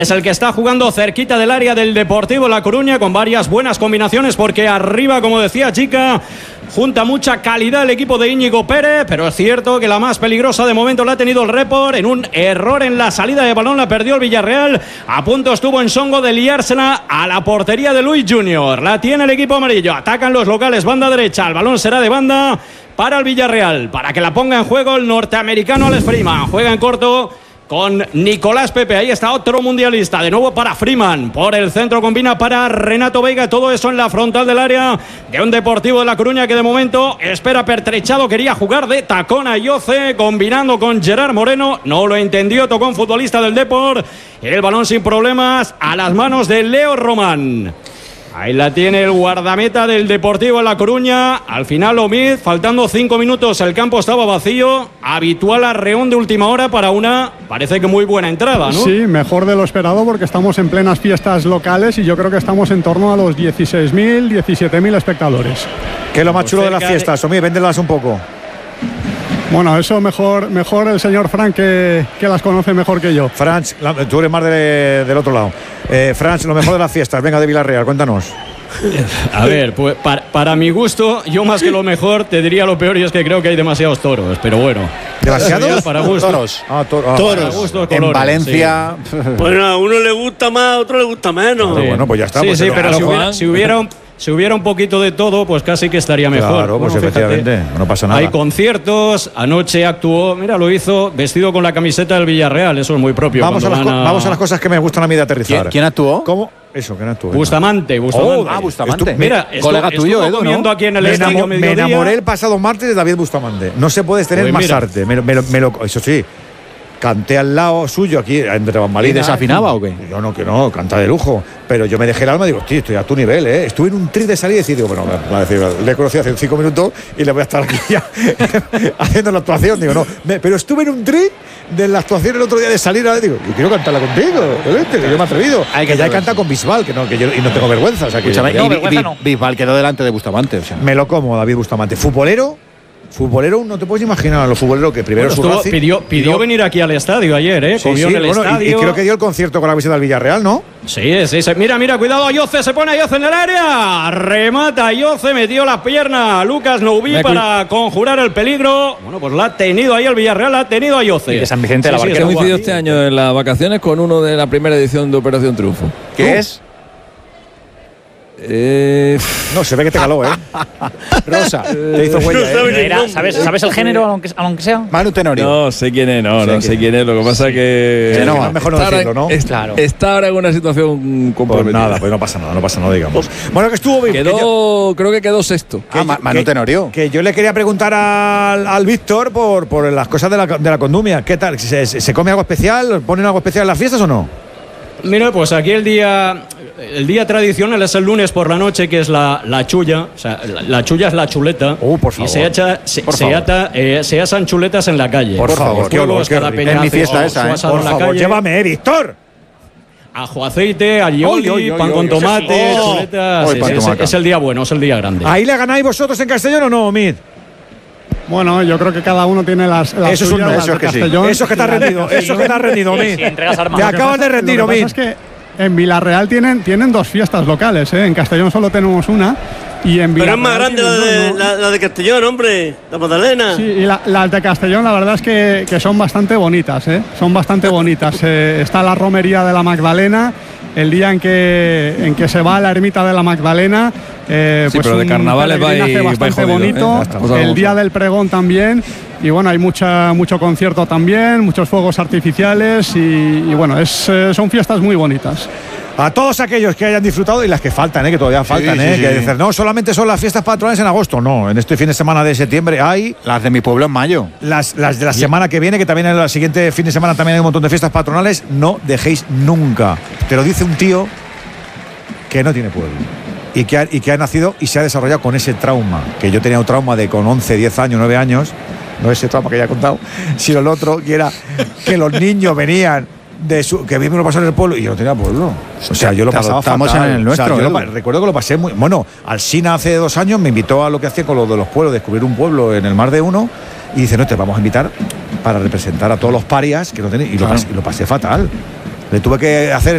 Es el que está jugando cerquita del área del Deportivo La Coruña, con varias buenas combinaciones, porque arriba, como decía Chica, junta mucha calidad el equipo de Íñigo Pérez, pero es cierto que la más peligrosa de momento la ha tenido el Report. En un error en la salida de balón la perdió el Villarreal. A punto estuvo en Songo de liársela a la portería de Luis Junior. La tiene el equipo amarillo. Atacan los locales, banda derecha. El balón será de banda para el Villarreal, para que la ponga en juego el norteamericano Alex Freeman. Juega en corto con Nicolás Pepe. Ahí está otro mundialista. De nuevo para Freeman. Por el centro combina para Renato Veiga. Todo eso en la frontal del área de un Deportivo de La Coruña que de momento espera pertrechado. Quería jugar de tacón a Yoce, combinando con Gerard Moreno. No lo entendió. Tocó un futbolista del Depor. El balón sin problemas a las manos de Leo Román. Ahí la tiene el guardameta del Deportivo de La Coruña. Al final Omid, faltando 5 minutos, el campo estaba vacío. Habitual arreón de última hora para una, parece que muy buena entrada, ¿no? Sí, mejor de lo esperado, porque estamos en plenas fiestas locales y yo creo que estamos en torno a los 16.000, 17.000 espectadores. ¿Qué es lo más chulo de las fiestas? Omid, véndelas un poco. Bueno, eso mejor el señor Frank, que las conoce mejor que yo. Franz, tú eres más del otro lado. Franz, lo mejor de las fiestas, venga, de Villarreal, cuéntanos. A ver, pues para mi gusto, yo más que lo mejor te diría lo peor, y es que creo que hay demasiados toros, pero bueno. ¿Demasiados? Para gusto. Toros. Para gusto, En colores, Valencia. sí. Bueno, a uno le gusta más, a otro le gusta menos. Sí. Bueno, pues ya está. Sí, pues sí, pero si hubiera un poquito de todo, pues casi que estaría mejor. Claro, pues bueno, efectivamente, no pasa nada. Hay conciertos, anoche actuó, mira, lo hizo vestido con la camiseta del Villarreal, eso es muy propio. Vamos a las cosas que me gustan a mí de aterrizar. ¿Quién actuó? ¿Cómo? Eso, ¿quién actuó? Bustamante. Bustamante. Mira, colega tuyo, Edu, comiendo ¿no? aquí en el Me estadio mediodía. enamoré el pasado martes de David Bustamante. No se puede tener Pues más mira. arte. Eso sí, canté al lado suyo aquí entre bambalinas. ¿Y desafinaba o qué? Yo no, que no, canta de lujo. Pero yo me dejé el alma y digo, tío, estoy a tu nivel, ¿eh? Estuve en un trip de salida y digo, bueno, le conocí hace 5 minutos y le voy a estar aquí ya haciendo la actuación. Digo, no, pero estuve en un trip de la actuación el otro día de salir. Digo, yo quiero cantarla contigo, que yo me he atrevido. Que ya he cantado con Bisbal, que yo y no tengo vergüenza. O sea, que Escúchame, yo- Bisbal quedó delante de Bustamante. O sea. me lo como, David Bustamante. Futbolero, no te puedes imaginar a los futboleros que primero Bueno, su Racing, pidió venir aquí al estadio ayer, ¿eh? Sí, Comió sí, en el bueno, estadio. y creo que dio el concierto con la visita del Villarreal, ¿no? Sí. Mira, cuidado, Ayoce, se pone Ayoce en el área. Remata Ayoce, metió la pierna a Lucas Noubí para conjurar el peligro. Bueno, pues la ha tenido ahí el Villarreal, la ha tenido Ayoce. Y de San Vicente de la Sí, Barquera. sí, Coincidió este año en las vacaciones con uno de la primera edición de Operación Triunfo. ¿Qué es? No, se ve que te caló, ¿eh? Rosa. Te hizo huella, No sabe ni ¿eh? el nombre. ¿Sabes el género, aunque sea? Manu Tenorio. No sé quién es, no sé quién es. Lo que pasa es que. Que no, es mejor no está ahora- decirlo, ¿no? Claro. Está ahora en una situación Pues comprometida. nada, pues no pasa nada, digamos. Bueno, que estuvo bien. Creo que quedó sexto. Manu Tenorio. Que yo le quería preguntar al Víctor por las cosas de la condumia. ¿Qué tal? ¿Se come algo especial? ¿Ponen algo especial en las fiestas o no? Mira, pues aquí el día tradicional es el lunes por la noche, que es la chulla. O sea, la chulla es la chuleta. Por favor. Y se asan chuletas en la calle. Por favor, qué olor, qué rico. Es mi fiesta esa, ¿eh? Asado Por en la favor, calle, llévame, Víctor. ajo aceite, alioli, pan con tomate, chuletas. Pan tomate. Es el día bueno, es el día grande. ¿Ahí le ganáis vosotros en Castellón o no, Omid? Bueno, yo creo que cada uno tiene las Eso es un suyas, no, las eso de es que sí. Castellón Eso es que te has y las de rendido, Castellón. eso es que te has rendido, Omid. Sí, entregas armas. Te acabas de rendir, Lo que Omid. pasa es que en Villarreal tienen 2 fiestas locales, ¿eh? En Castellón solo tenemos una. Y en Pero Villarreal es más grande tienen dos, ¿no? la de Castellón, hombre. La Magdalena. Sí, y las de Castellón la verdad es que son bastante bonitas, ¿eh? Son bastante bonitas. Está la romería de la Magdalena, el día en que se va a la ermita de la Magdalena. Sí, pero de un carnavales peregrinaje va bastante jodido, bonito. ¿eh? El día del pregón también. Y bueno, hay mucho concierto también, muchos fuegos artificiales y bueno, son fiestas muy bonitas. A todos aquellos que hayan disfrutado y las que faltan, que todavía faltan, sí, que sí. dicen, no, solamente son las fiestas patronales en agosto. No, en este fin de semana de septiembre hay Las de mi pueblo en mayo. las de la semana que viene, que también en el siguiente fin de semana también hay un montón de fiestas patronales. No dejéis nunca. Te lo dice un tío que no tiene pueblo y que ha nacido y se ha desarrollado con ese trauma. Que yo tenía un trauma de con 11, 10 años, 9 años, no ese trauma que ya he contado, sino el otro, que era que los niños venían que a mí me lo pasó en el pueblo y yo no tenía pueblo. O sea, yo lo pasaba fatal. Estamos en el nuestro. O sea, recuerdo que lo pasé muy... Bueno, Alsina hace 2 años me invitó a lo que hacía con lo de los pueblos, descubrir un pueblo en el Mar de Uno, y dice, no, te vamos a invitar para representar a todos los parias que no tienen, y lo pasé fatal. Le tuve que hacer